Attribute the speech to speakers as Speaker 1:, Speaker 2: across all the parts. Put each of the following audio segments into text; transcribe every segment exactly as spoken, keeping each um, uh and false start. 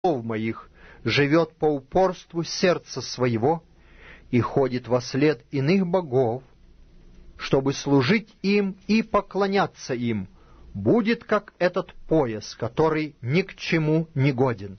Speaker 1: моих, живет по упорству сердца своего и ходит вослед иных богов, чтобы служить им и поклоняться им, будет как этот пояс, который ни к чему не годен.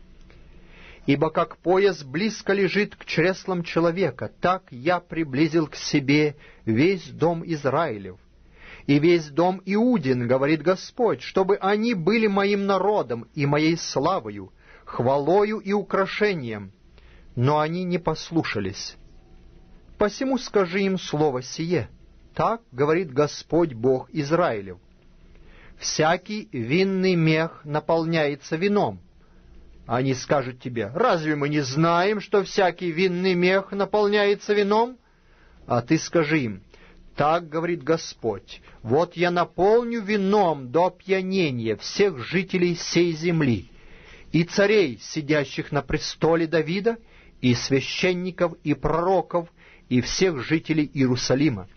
Speaker 1: Ибо как пояс близко лежит к чреслам человека, так я приблизил к себе весь дом Израилев и весь дом Иудин, говорит Господь, чтобы они были моим народом и моей славою, хвалою и украшением, но они не послушались. Посему скажи им слово сие, так говорит Господь Бог Израилев. Всякий винный мех наполняется вином. Они скажут тебе: разве мы не знаем, что всякий винный мех наполняется вином? А ты скажи им: так говорит Господь, вот я наполню вином до опьянения всех жителей сей земли, и царей, сидящих на престоле Давида, и священников, и пророков, и всех жителей Иерусалима.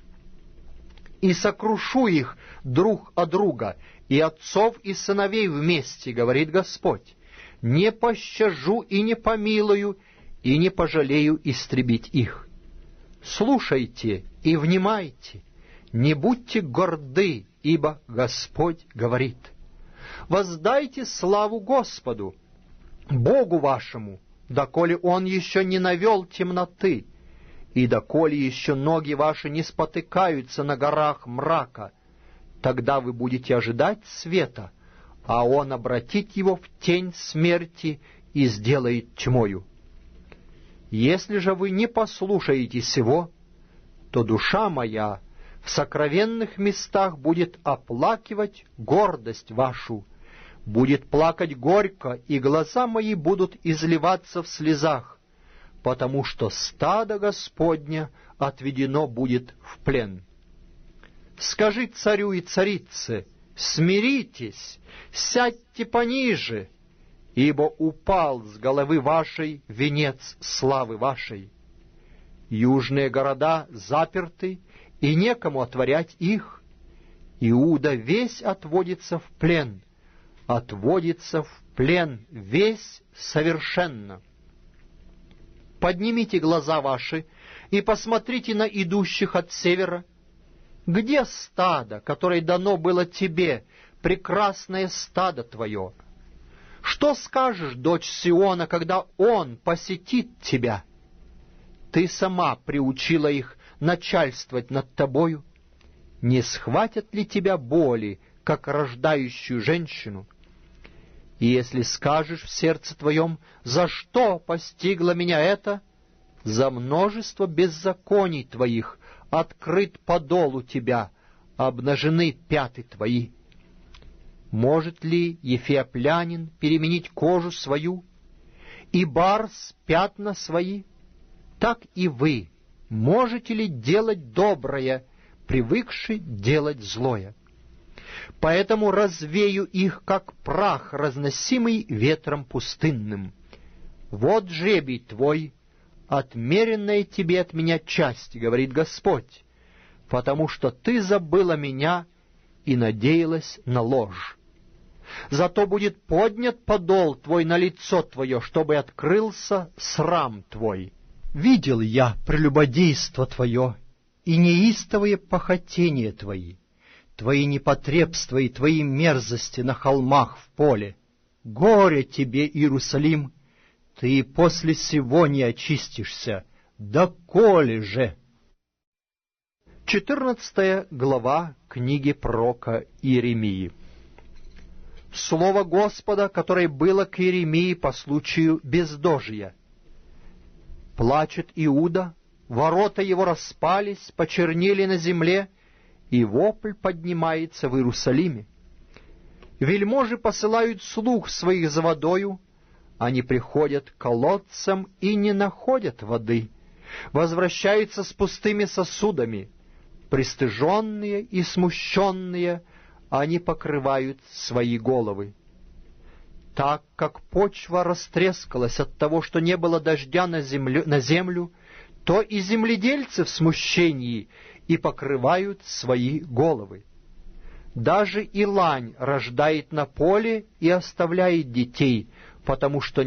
Speaker 1: И сокрушу их друг от друга, и отцов и сыновей вместе, говорит Господь. Не пощажу и не помилую, и не пожалею истребить их. Слушайте и внимайте, не будьте горды, ибо Господь говорит. Воздайте славу Господу, Богу вашему, доколе Он еще не навел темноты, и доколе еще ноги ваши не спотыкаются на горах мрака. Тогда вы будете ожидать света, а Он обратит его в тень смерти и сделает тьмою. Если же вы не послушаете сего, то душа моя в сокровенных местах будет оплакивать гордость вашу, будет плакать горько, и глаза мои будут изливаться в слезах, потому что стадо Господня отведено будет в плен. Скажи царю и царице: смиритесь, сядьте пониже, ибо упал с головы вашей венец славы вашей. Южные города заперты, и некому отворять их. Иуда весь отводится в плен, отводится в плен весь совершенно. Поднимите глаза ваши и посмотрите на идущих от севера. Где стадо, которое дано было тебе, прекрасное стадо твое? Что скажешь, дочь Сиона, когда он посетит тебя? Ты сама приучила их начальствовать над тобою. Не схватят ли тебя боли, как рождающую женщину? И если скажешь в сердце твоем: за что постигло меня это? За множество беззаконий твоих открыт подол у тебя, обнажены пяты твои. Может ли ефиоплянин переменить кожу свою, и барс пятна свои? Так и вы можете ли делать доброе, привыкши делать злое? Поэтому развею их, как прах, разносимый ветром пустынным. Вот жребий твой, отмеренная тебе от меня часть, говорит Господь, потому что ты забыла меня и надеялась на ложь. Зато будет поднят подол твой на лицо твое, чтобы открылся срам твой. Видел я прелюбодейство твое и неистовые похотения твои, твои непотребства и твои мерзости на холмах в поле. Горе тебе, Иерусалим! Ты и после сего не очистишься, доколе же? Четырнадцатая глава книги пророка Иеремии. Слово Господа, которое было к Иеремии по случаю бездожия. Плачет Иуда, ворота его распались, почернели на земле, и вопль поднимается в Иерусалиме. Вельможи посылают слуг своих за водою, они приходят к колодцам и не находят воды, возвращаются с пустыми сосудами. Пристыженные и смущенные, они покрывают свои головы. Так как почва растрескалась от того, что не было дождя на землю, на землю, то и земледельцы в смущении и покрывают свои головы. Даже и лань рождает на поле и оставляет детей, потому что